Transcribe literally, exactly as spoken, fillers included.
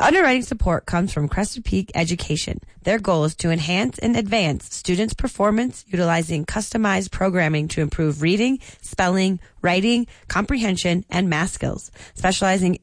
Underwriting support comes from Crested Peak Education. Their goal is to enhance and advance students' performance utilizing customized programming to improve reading, spelling, writing, comprehension, and math skills. Specializing